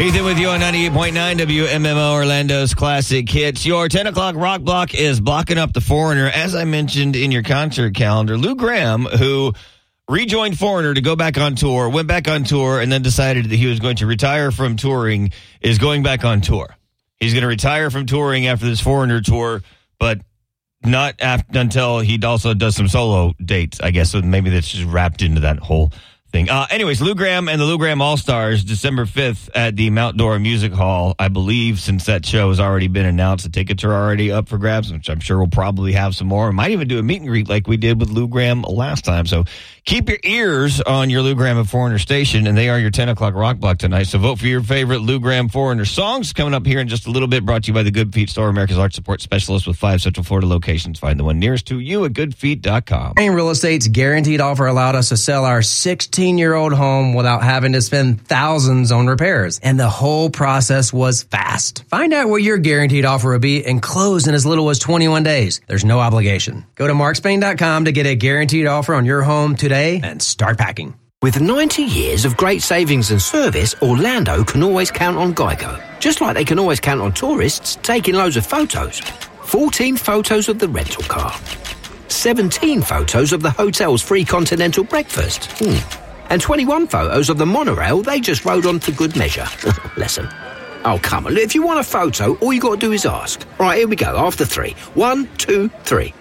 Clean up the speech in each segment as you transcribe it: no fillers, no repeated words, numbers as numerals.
Ethan with you on 98.9 WMMO Orlando's Classic Hits. Your 10 o'clock rock block is blocking up the Foreigner. As I mentioned in your concert calendar, Lou Gramm, who rejoined Foreigner to go back on tour, went back on tour, and then decided that he was going to retire from touring, is going back on tour. He's going to retire from touring after this Foreigner tour, but not until he also does some solo dates, I guess. So maybe that's just wrapped into that whole thing. Anyways, Lou Gramm and the Lou Gramm All-Stars, December 5th at the Mount Dora Music Hall. I believe since that show has already been announced, the tickets are already up for grabs, which I'm sure we'll probably have some more. We might even do a meet and greet like we did with Lou Gramm last time. So keep your ears on your Lou Gramm and Foreigner station, and they are your 10 o'clock rock block tonight. So vote for your favorite Lou Gramm Foreigner songs. Coming up here in just a little bit, brought to you by the Good Feet Store, America's Arch Support Specialist with 5 Central Florida locations. Find the one nearest to you at goodfeet.com. Real Estate's guaranteed offer allowed us to sell our 16-year-old home without having to spend thousands on repairs. And the whole process was fast. Find out what your guaranteed offer will be and close in as little as 21 days. There's no obligation. Go to markspain.com to get a guaranteed offer on your home today and start packing. With 90 years of great savings and service, Orlando can always count on Geico. Just like they can always count on tourists taking loads of photos. 14 photos of the rental car. 17 photos of the hotel's free continental breakfast. And 21 photos of the monorail they just rode on for good measure. Bless them. Oh, come on. If you want a photo, all you got to do is ask. All right, here we go. After 3. 1, 2, 3.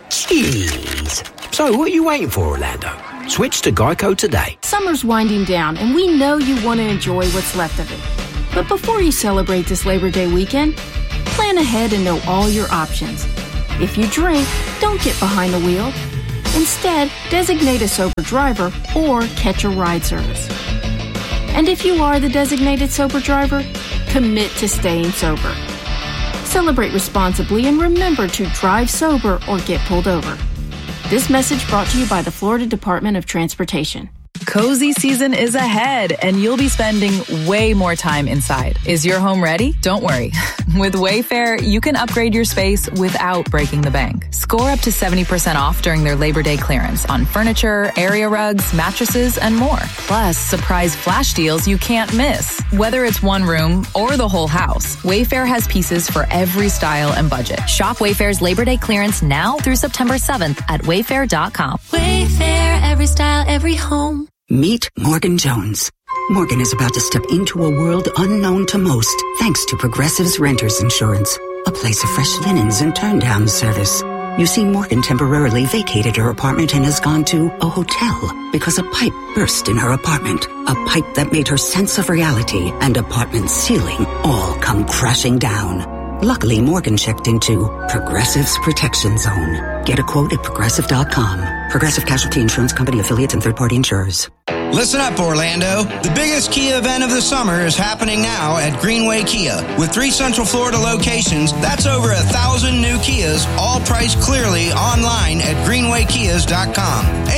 Jeez. So, what are you waiting for, Orlando? Switch to Geico today. Summer's winding down, and we know you want to enjoy what's left of it. But before you celebrate this Labor Day weekend, plan ahead and know all your options. If you drink, don't get behind the wheel. Instead, designate a sober driver or catch a ride service. And if you are the designated sober driver, commit to staying sober. Celebrate responsibly and remember to drive sober or get pulled over. This message brought to you by the Florida Department of Transportation. Cozy season is ahead, and you'll be spending way more time inside. Is your home ready? Don't worry. With Wayfair, you can upgrade your space without breaking the bank. Score up to 70% off during their Labor Day clearance on furniture, area rugs, mattresses, and more. Plus, surprise flash deals you can't miss. Whether it's one room or the whole house, Wayfair has pieces for every style and budget. Shop Wayfair's Labor Day clearance now through September 7th at wayfair.com. Wayfair, every style, every home. Meet Morgan Jones. Morgan is about to step into a world unknown to most, thanks to Progressive's Renters Insurance, a place of fresh linens and turn-down service. You see, Morgan temporarily vacated her apartment and has gone to a hotel because a pipe burst in her apartment, a pipe that made her sense of reality and apartment ceiling all come crashing down. Luckily, Morgan checked into Progressive's Protection Zone. Get a quote at Progressive.com. Progressive Casualty Insurance Company affiliates and third-party insurers. Listen up, Orlando. The biggest Kia event of the summer is happening now at Greenway Kia. With 3 Central Florida locations, that's over 1,000 new Kias, all priced clearly online at greenwaykias.com.